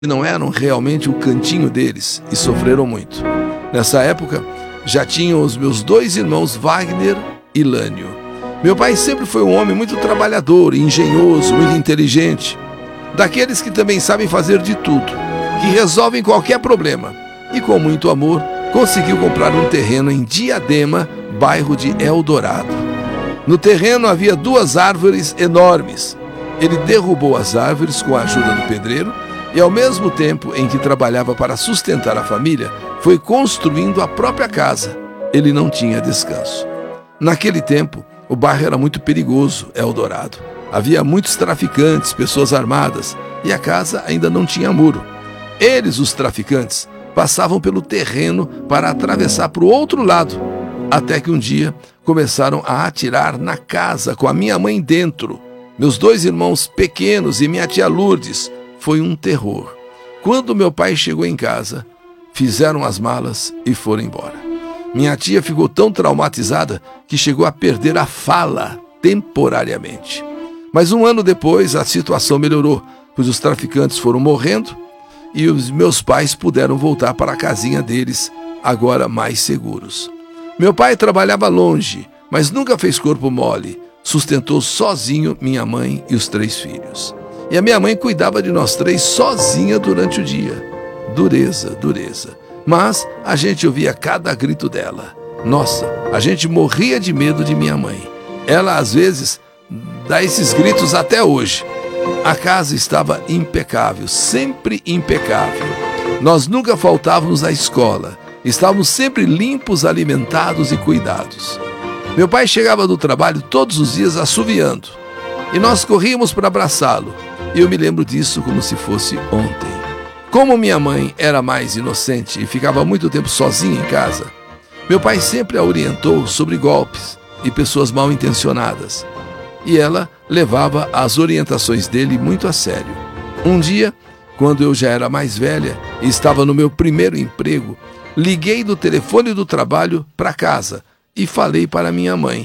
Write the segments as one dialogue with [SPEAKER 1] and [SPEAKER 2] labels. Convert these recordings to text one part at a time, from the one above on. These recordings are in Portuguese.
[SPEAKER 1] não eram realmente o cantinho deles e sofreram muito. Nessa época, já tinham os meus dois irmãos Wagner e Lânio. Meu pai sempre foi um homem muito trabalhador, engenhoso, muito inteligente. Daqueles que também sabem fazer de tudo, que resolvem qualquer problema. E com muito amor, conseguiu comprar um terreno em Diadema, bairro de Eldorado. No terreno havia 2 árvores enormes. Ele derrubou as árvores com a ajuda do pedreiro e, ao mesmo tempo em que trabalhava para sustentar a família, foi construindo a própria casa. Ele não tinha descanso. Naquele tempo, o bairro era muito perigoso, Eldorado. Havia muitos traficantes, pessoas armadas, e a casa ainda não tinha muro. Eles, os traficantes, passavam pelo terreno para atravessar para o outro lado, até que um dia começaram a atirar na casa com a minha mãe dentro, meus 2 irmãos pequenos e minha tia Lourdes. Foi um terror. Quando meu pai chegou em casa, fizeram as malas e foram embora. Minha tia ficou tão traumatizada que chegou a perder a fala temporariamente. Mas 1 ano depois, a situação melhorou, pois os traficantes foram morrendo e os meus pais puderam voltar para a casinha deles, agora mais seguros. Meu pai trabalhava longe, mas nunca fez corpo mole. Sustentou sozinho minha mãe e os 3 filhos. E a minha mãe cuidava de nós 3 sozinha durante o dia. Dureza, dureza. Mas a gente ouvia cada grito dela. Nossa, a gente morria de medo de minha mãe. Ela, às vezes, dá esses gritos até hoje. A casa estava impecável, sempre impecável. Nós nunca faltávamos à escola. Estávamos sempre limpos, alimentados e cuidados. Meu pai chegava do trabalho todos os dias assoviando. E nós corríamos para abraçá-lo. E eu me lembro disso como se fosse ontem. Como minha mãe era mais inocente e ficava muito tempo sozinha em casa, meu pai sempre a orientou sobre golpes e pessoas mal intencionadas. E ela levava as orientações dele muito a sério. Um dia, quando eu já era mais velha e estava no meu primeiro emprego, liguei do telefone do trabalho para casa e falei para minha mãe: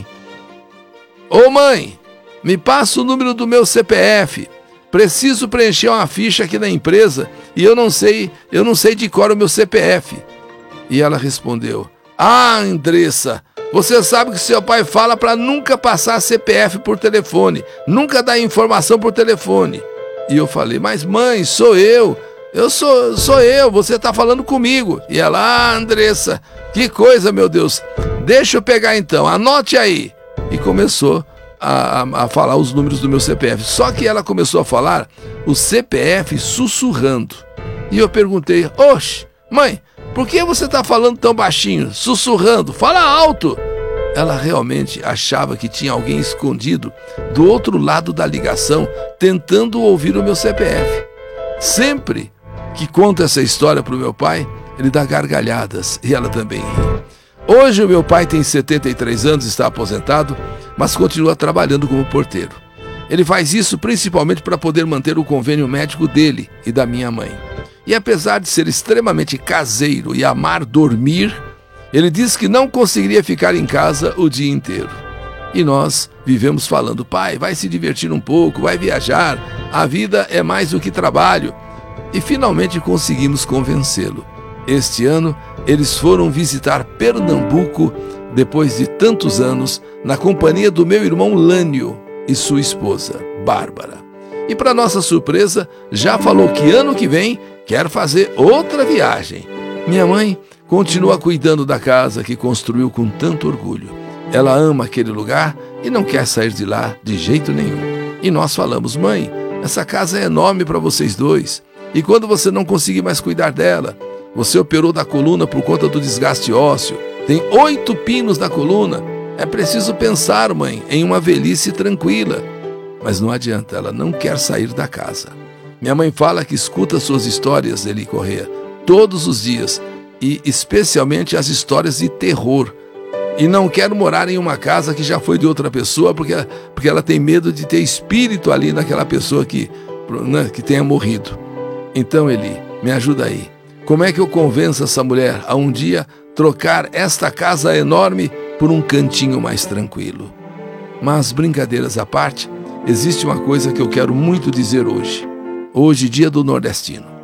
[SPEAKER 1] "Ô mãe, me passa o número do meu CPF. Preciso preencher uma ficha aqui na empresa e eu não sei de cor o meu CPF." E ela respondeu: "Ah, Andressa, você sabe que seu pai fala para nunca passar CPF por telefone, nunca dar informação por telefone." E eu falei: "Mas mãe, sou eu sou eu, você está falando comigo." E ela: "Ah, Andressa, que coisa, meu Deus, deixa eu pegar então, anote aí." E começou a falar os números do meu CPF. Só que ela começou a falar o CPF sussurrando. E eu perguntei: "Oxe, mãe, por que você está falando tão baixinho, sussurrando? Fala alto." Ela realmente achava que tinha alguém escondido do outro lado da ligação tentando ouvir o meu CPF. Sempre que conto essa história para o meu pai, ele dá gargalhadas e ela também ri. Hoje o meu pai tem 73 anos, está aposentado, mas continua trabalhando como porteiro. Ele faz isso principalmente para poder manter o convênio médico dele e da minha mãe. E apesar de ser extremamente caseiro e amar dormir, ele diz que não conseguiria ficar em casa o dia inteiro. E nós vivemos falando: "Pai, vai se divertir um pouco, vai viajar, a vida é mais do que trabalho." E finalmente conseguimos convencê-lo. Este ano, eles foram visitar Pernambuco depois de tantos anos, na companhia do meu irmão Lânio e sua esposa, Bárbara. E para nossa surpresa, já falou que ano que vem quer fazer outra viagem. Minha mãe continua cuidando da casa que construiu com tanto orgulho. Ela ama aquele lugar e não quer sair de lá de jeito nenhum. E nós falamos: "Mãe, essa casa é enorme para vocês 2. E quando você não conseguir mais cuidar dela, você operou da coluna por conta do desgaste ósseo, tem 8 pinos na coluna. É preciso pensar, mãe, em uma velhice tranquila." Mas não adianta, ela não quer sair da casa. Minha mãe fala que escuta suas histórias, Eli Corrêa, todos os dias, e especialmente as histórias de terror. E não quer morar em uma casa que já foi de outra pessoa, porque ela tem medo de ter espírito ali naquela pessoa que tenha morrido. Então, Eli, me ajuda aí. Como é que eu convenço essa mulher a um dia trocar esta casa enorme por um cantinho mais tranquilo? Mas, brincadeiras à parte, existe uma coisa que eu quero muito dizer hoje. Hoje, dia do nordestino.